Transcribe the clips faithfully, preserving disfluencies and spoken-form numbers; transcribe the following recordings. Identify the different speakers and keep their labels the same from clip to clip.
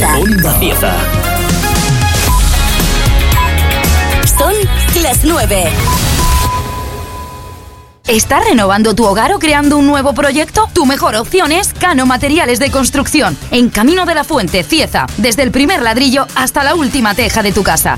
Speaker 1: Cieza.
Speaker 2: Onda Cieza.
Speaker 1: Son las nueve.
Speaker 3: ¿Estás renovando tu hogar o creando un nuevo proyecto? Tu mejor opción es Cano Materiales de Construcción, en Camino de la Fuente, Cieza, desde el primer ladrillo hasta la última teja de tu casa.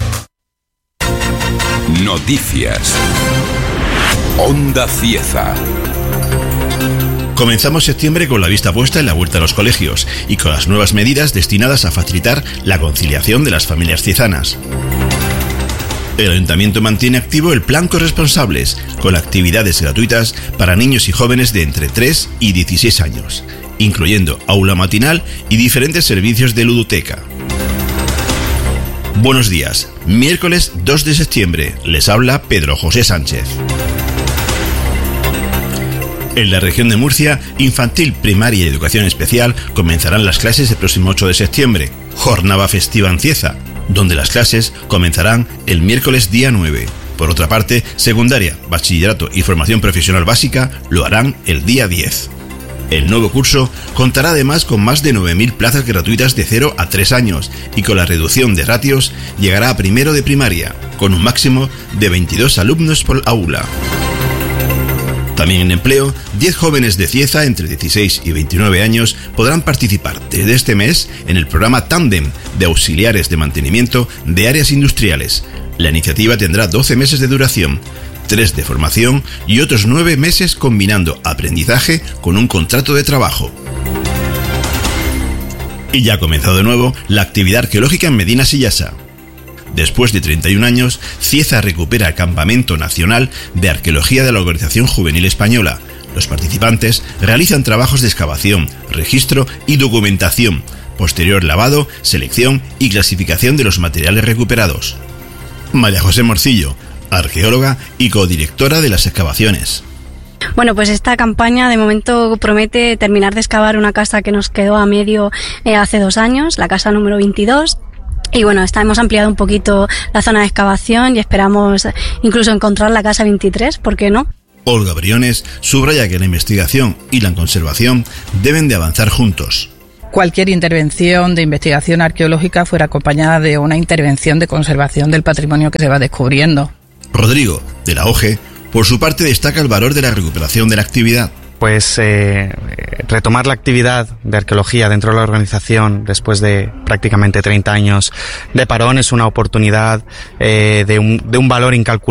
Speaker 4: Noticias. Onda Cieza.
Speaker 5: Comenzamos septiembre con la vista puesta en la vuelta a los colegios y con las nuevas medidas destinadas a facilitar la conciliación de las familias ciezanas. El Ayuntamiento mantiene activo el Plan Corresponsables, con actividades gratuitas para niños y jóvenes de entre tres y dieciséis años, incluyendo aula matinal y diferentes servicios de ludoteca. Buenos días, miércoles dos de septiembre, les habla Pedro José Sánchez. En la región de Murcia, infantil, primaria y educación especial comenzarán las clases el próximo ocho de septiembre, jornada festiva en Cieza, donde las clases comenzarán el miércoles día nueve. Por otra parte, secundaria, bachillerato y formación profesional básica lo harán el día diez. El nuevo curso contará además con más de nueve mil plazas gratuitas de cero a tres años y con la reducción de ratios llegará a primero de primaria, con un máximo de veintidós alumnos por aula. También en empleo, diez jóvenes de Cieza entre dieciséis y veintinueve años podrán participar desde este mes en el programa Tándem de auxiliares de mantenimiento de áreas industriales. La iniciativa tendrá doce meses de duración, tres de formación y otros nueve meses combinando aprendizaje con un contrato de trabajo. Y ya ha comenzado de nuevo la actividad arqueológica en Medina Sillasa. Después de treinta y un años, Cieza recupera el Campamento Nacional de Arqueología de la Organización Juvenil Española. Los participantes realizan trabajos de excavación, registro y documentación, posterior lavado, selección y clasificación de los materiales recuperados. María José Morcillo, arqueóloga y codirectora de las excavaciones.
Speaker 6: Bueno, pues esta campaña de momento promete terminar de excavar una casa que nos quedó a medio eh, hace dos años, la casa número veintidós. Y bueno, está, hemos ampliado un poquito la zona de excavación y esperamos incluso encontrar la casa veintitrés, ¿por qué no?
Speaker 5: Olga Briones subraya que la investigación y la conservación deben de avanzar juntos.
Speaker 7: Cualquier intervención de investigación arqueológica fuera acompañada de una intervención de conservación del patrimonio que se va descubriendo.
Speaker 5: Rodrigo, de la O G E, por su parte destaca el valor de la recuperación de la actividad.
Speaker 8: Pues eh, retomar la actividad de arqueología dentro de la organización después de prácticamente treinta años de parón es una oportunidad eh, de, un, de un valor incalculable.